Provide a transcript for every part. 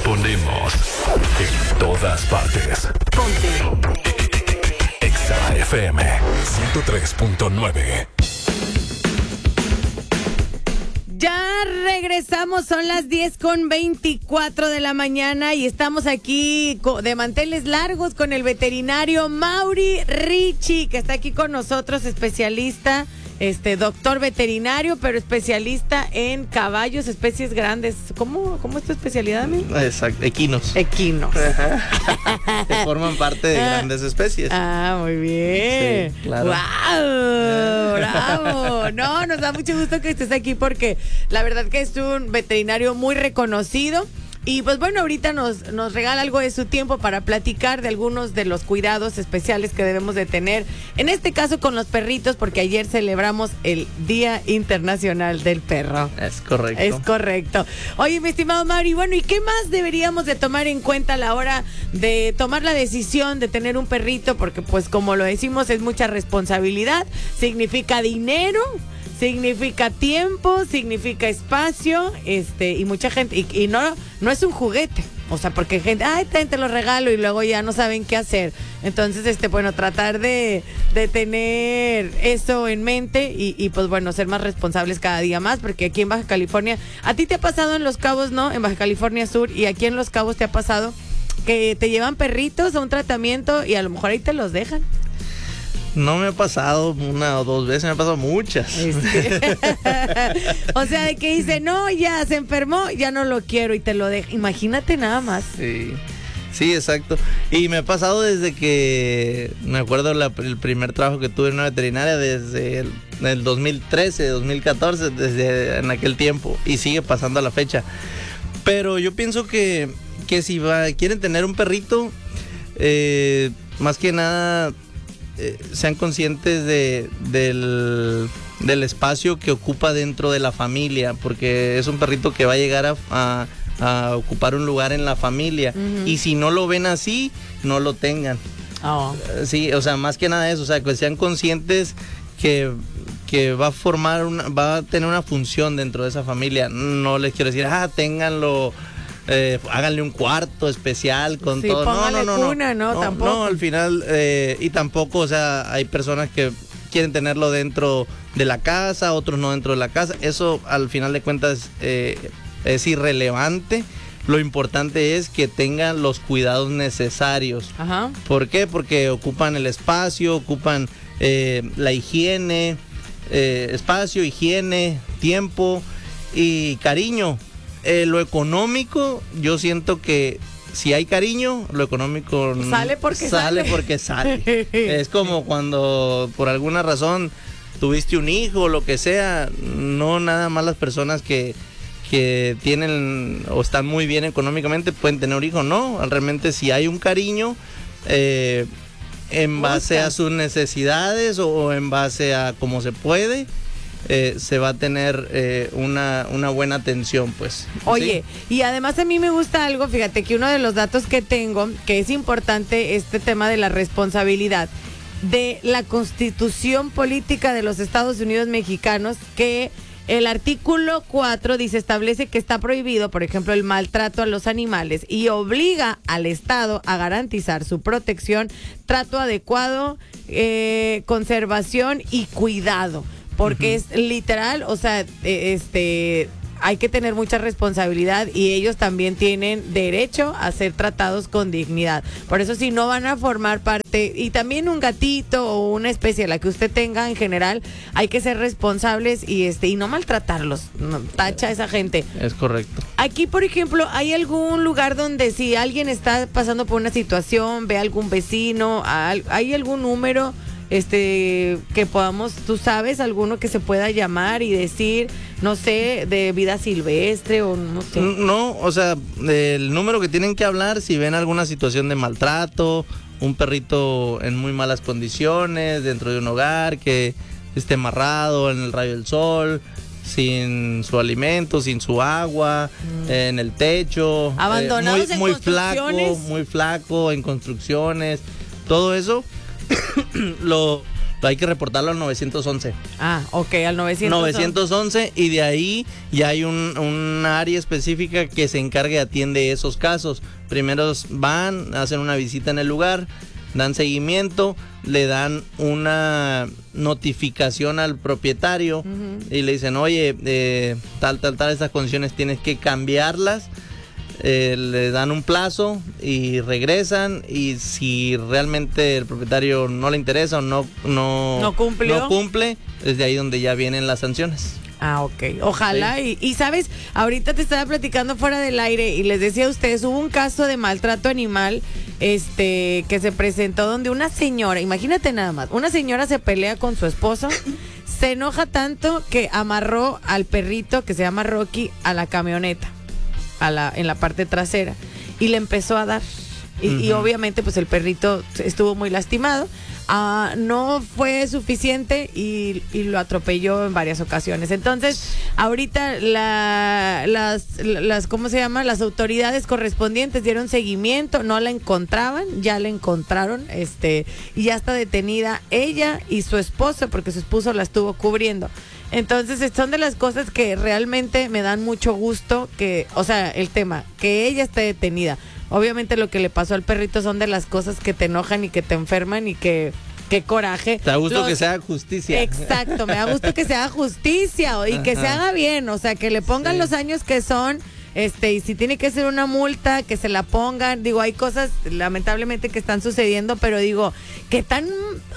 ponemos en todas partes. Ponte. Exa FM 103.9. Ya regresamos, son las 10:24 de la mañana y estamos aquí de manteles largos con el veterinario Mauri Ricci, que está aquí con nosotros, especialista, doctor veterinario, pero especialista en caballos, especies grandes. ¿Cómo es tu especialidad, amigo? Exacto, equinos. Equinos. Que forman parte de grandes especies. Ah, muy bien. Sí, claro. ¡Wow! ¡Bravo! No, nos da mucho gusto que estés aquí porque la verdad que es un veterinario muy reconocido. Y pues bueno, ahorita nos regala algo de su tiempo para platicar de algunos de los cuidados especiales que debemos de tener. En este caso con los perritos, porque ayer celebramos el Día Internacional del Perro. Es correcto. Es correcto. Oye, mi estimado Mauri, bueno, ¿y qué más deberíamos de tomar en cuenta a la hora de tomar la decisión de tener un perrito? Porque pues como lo decimos, es mucha responsabilidad, significa dinero, significa tiempo, significa espacio, y mucha gente, y no es un juguete, o sea, porque gente, te lo regalo y luego ya no saben qué hacer. Entonces, bueno, tratar de tener eso en mente y pues bueno, ser más responsables cada día más, porque aquí en Baja California, a ti te ha pasado en Los Cabos, ¿no? En Baja California Sur, y aquí en Los Cabos te ha pasado que te llevan perritos a un tratamiento y a lo mejor ahí te los dejan. No me ha pasado una o dos veces, me ha pasado muchas. O sea, de que dice, no, ya se enfermó, ya no lo quiero y te lo deja. Imagínate nada más. Sí, exacto. Y me ha pasado desde que, me acuerdo el primer trabajo que tuve en una veterinaria desde el 2013, 2014, desde en aquel tiempo. Y sigue pasando a la fecha. Pero yo pienso que si quieren tener un perrito, más que nada, sean conscientes del espacio que ocupa dentro de la familia, porque es un perrito que va a llegar a ocupar un lugar en la familia. Uh-huh. Y si no lo ven así, no lo tengan. Oh. Sí, o sea, más que nada eso, o sea, que sean conscientes que va a tener una función dentro de esa familia. No les quiero decir, ténganlo, háganle un cuarto especial con todo. No, tampoco. No, al final, y tampoco, o sea, hay personas que quieren tenerlo dentro de la casa, otros no dentro de la casa. Eso, al final de cuentas, es irrelevante. Lo importante es que tengan los cuidados necesarios. Ajá. ¿Por qué? Porque ocupan el espacio, ocupan la higiene, espacio, higiene, tiempo y cariño. Lo económico, yo siento que si hay cariño, lo económico sale porque sale. Es como cuando por alguna razón tuviste un hijo o lo que sea, no nada más las personas que tienen o están muy bien económicamente pueden tener un hijo, no, realmente si hay un cariño en base a sus necesidades o en base a cómo se puede, se va a tener una buena atención, pues. Oye, ¿sí? Y además a mí me gusta algo, fíjate que uno de los datos que tengo, que es importante, este tema de la responsabilidad de la Constitución Política de los Estados Unidos Mexicanos, que el artículo 4 establece que está prohibido, por ejemplo, el maltrato a los animales y obliga al Estado a garantizar su protección, trato adecuado, conservación y cuidado. Porque es literal, o sea, hay que tener mucha responsabilidad y ellos también tienen derecho a ser tratados con dignidad. Por eso, si no van a formar parte, y también un gatito o una especie, la que usted tenga en general, hay que ser responsables y no maltratarlos. No, tacha a esa gente. Es correcto. Aquí, por ejemplo, ¿hay algún lugar donde si alguien está pasando por una situación, ve a algún vecino, hay algún número que podamos, tú sabes, alguno que se pueda llamar y decir, no sé, de vida silvestre o no sé? No, o sea, el número que tienen que hablar si ven alguna situación de maltrato, un perrito en muy malas condiciones dentro de un hogar, que esté amarrado en el rayo del sol, sin su alimento, sin su agua, en el techo, abandonados en construcciones, muy flaco en construcciones, todo eso lo hay que reportarlo al 911. Ah, ok, al 911 y de ahí ya hay un área específica que se encarga y atiende esos casos. Primero van, hacen una visita en el lugar, dan seguimiento, le dan una notificación al propietario y le dicen, oye, tal, estas condiciones tienes que cambiarlas. Le dan un plazo y regresan, y si realmente el propietario no le interesa o no cumple, es de ahí donde ya vienen las sanciones. Ah, ok. Ojalá. Sí. Y sabes, ahorita te estaba platicando fuera del aire y les decía a ustedes, hubo un caso de maltrato animal que se presentó donde una señora, imagínate nada más, una señora se pelea con su esposo, se enoja tanto que amarró al perrito que se llama Rocky a la camioneta, en la parte trasera, y le empezó a dar. Y obviamente pues el perrito estuvo muy lastimado. No fue suficiente y lo atropelló en varias ocasiones. Entonces, ahorita ¿cómo se llama? Las autoridades correspondientes dieron seguimiento, no la encontraban, ya la encontraron, y ya está detenida ella y su esposo, porque su esposo la estuvo cubriendo. Entonces, son de las cosas que realmente me dan mucho gusto el tema, que ella esté detenida. Obviamente lo que le pasó al perrito son de las cosas que te enojan y que te enferman y que qué coraje. Te da gusto que se haga justicia. Exacto, me da gusto que se haga justicia y que se haga bien, o sea, que le pongan los años que son, y si tiene que ser una multa, que se la pongan. Digo, hay cosas lamentablemente que están sucediendo, pero digo, qué tan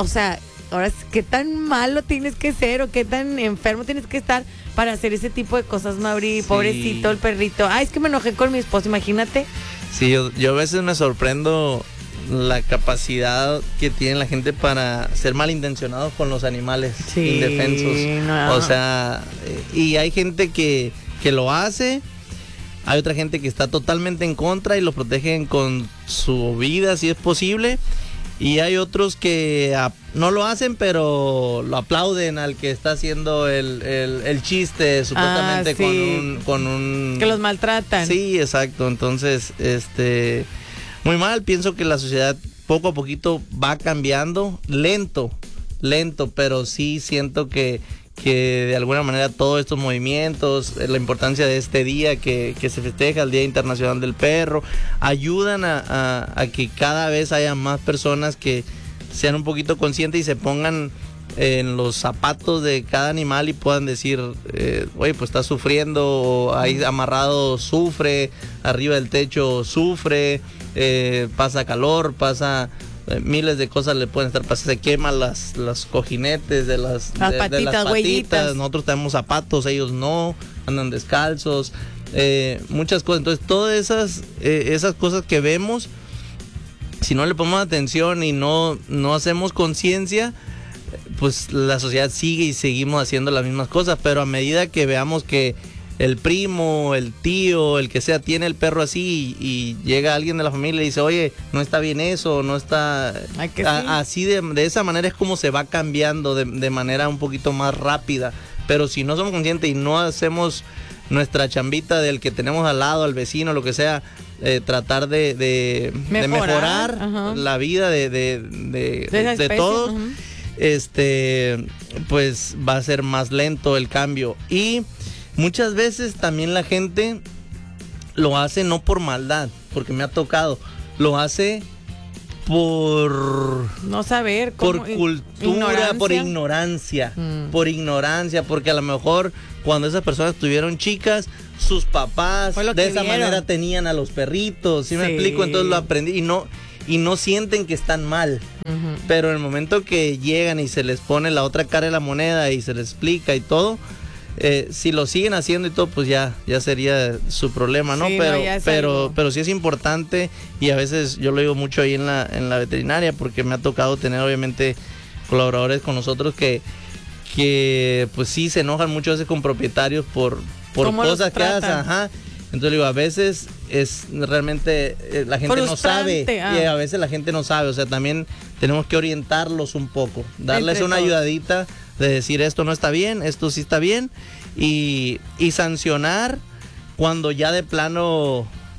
malo tienes que ser o qué tan enfermo tienes que estar para hacer ese tipo de cosas, Mauri. Sí. Pobrecito el perrito. Ay, es que me enojé con mi esposo, imagínate. Sí, yo a veces me sorprendo la capacidad que tiene la gente para ser malintencionados con los animales indefensos. No. O sea, y hay gente que lo hace, hay otra gente que está totalmente en contra y lo protegen con su vida si es posible. Y hay otros que no lo hacen, pero lo aplauden al que está haciendo el chiste, supuestamente con un... Que los maltratan. Sí, exacto. Entonces, muy mal. Pienso que la sociedad poco a poquito va cambiando, lento, pero sí siento que de alguna manera todos estos movimientos, la importancia de este día que se festeja, el Día Internacional del Perro, ayudan a que cada vez haya más personas que sean un poquito conscientes y se pongan en los zapatos de cada animal y puedan decir, oye, pues está sufriendo, o ahí amarrado sufre, arriba del techo sufre, pasa calor, pasa... miles de cosas le pueden estar pasando, se queman los cojinetes de las patitas. Nosotros tenemos zapatos, ellos no, andan descalzos, muchas cosas. Entonces todas esas cosas que vemos, si no le ponemos atención y no hacemos conciencia, pues la sociedad sigue y seguimos haciendo las mismas cosas. Pero a medida que veamos que el primo, el tío, el que sea, tiene el perro así y llega alguien de la familia y dice, oye, no está bien eso, no está... Así de esa manera es como se va cambiando de manera un poquito más rápida. Pero si no somos conscientes y no hacemos nuestra chambita del que tenemos al lado, al vecino, lo que sea, tratar de mejorar la vida de todos, pues va a ser más lento el cambio. Y muchas veces también la gente lo hace no por maldad, porque me ha tocado, lo hace por no saber, por cultura, por ignorancia, porque a lo mejor cuando esas personas estuvieron chicas, sus papás de esa manera tenían a los perritos, ¿sí me explico? Entonces lo aprendí y no sienten que están mal, pero en el momento que llegan y se les pone la otra cara de la moneda y se les explica y todo, si lo siguen haciendo y todo, pues ya sería su problema, ¿no? Sí, pero sí es importante, y a veces yo lo digo mucho ahí en la veterinaria, porque me ha tocado tener obviamente colaboradores con nosotros que pues sí se enojan muchas veces con propietarios por cosas que hacen, Entonces digo, a veces es realmente la gente no sabe, y a veces la gente no sabe, o sea, también tenemos que orientarlos un poco, darles una ayudadita de decir esto no está bien, esto sí está bien, y sancionar cuando ya de plano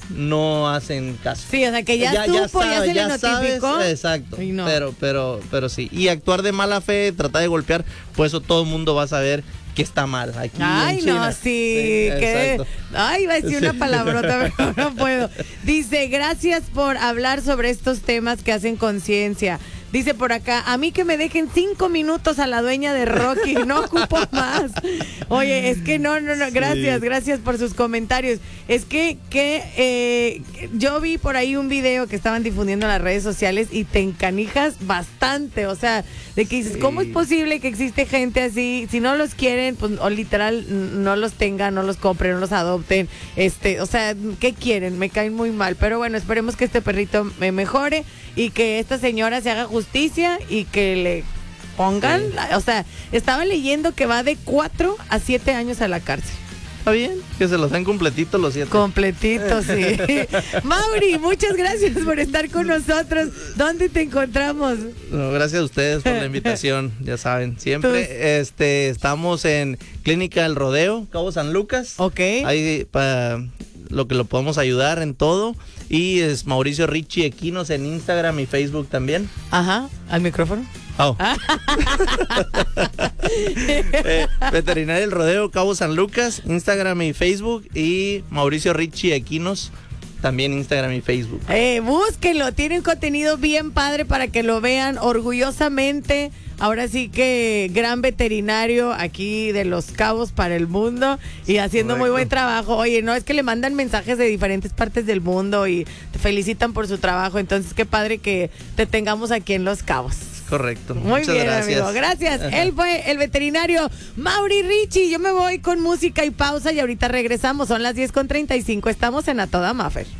no hacen caso. Sí, o sea, que ya supo, ya se le notificó. Sabes, exacto. Ay, no. Pero sí. Y actuar de mala fe, tratar de golpear, pues eso todo el mundo va a saber que está mal. Aquí ay, en China. no, sí. Que, ay, va a decir una palabrota, pero no puedo. Dice, gracias por hablar sobre estos temas que hacen conciencia. Dice por acá, a mí que me dejen 5 minutos a la dueña de Rocky, no ocupo más. Oye, es que no, gracias por sus comentarios. Es que yo vi por ahí un video que estaban difundiendo en las redes sociales y te encanijas bastante, o sea, de que dices, ¿cómo es posible que existe gente así? Si no los quieren, pues o literal no los tengan, no los compren, no los adopten, o sea, ¿qué quieren? Me caen muy mal, pero bueno, esperemos que este perrito me mejore y que esta señora se haga justicia y que le pongan, o sea, estaba leyendo que va de 4 a 7 años a la cárcel. Está bien, que se los den completitos los 7. Completitos, sí. Mauri, muchas gracias por estar con nosotros. ¿Dónde te encontramos? No, gracias a ustedes por la invitación, ya saben, siempre estamos en Clínica del Rodeo, Cabo San Lucas. Ok. Ahí para lo que lo podemos ayudar en todo. Y es Mauricio Richie Equinos en Instagram y Facebook también. Ajá, al micrófono. Oh. Veterinaria del Rodeo, Cabo San Lucas, Instagram y Facebook. Y Mauricio Richie Equinos, también Instagram y Facebook. Búsquenlo, tienen contenido bien padre para que lo vean orgullosamente. Ahora sí que gran veterinario aquí de Los Cabos para el mundo y haciendo muy buen trabajo. Oye, no, es que le mandan mensajes de diferentes partes del mundo y te felicitan por su trabajo. Entonces, qué padre que te tengamos aquí en Los Cabos. Correcto. Muy muchas bien, gracias. amigo. Gracias. Él fue el veterinario Mauri Richie. Yo me voy con música y pausa y ahorita regresamos. Son las 10:35. Estamos en A Toda Maffer.